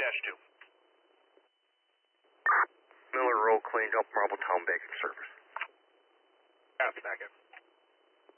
-2. Miller Road cleaned up, Marble Town Banking Service. After that, again.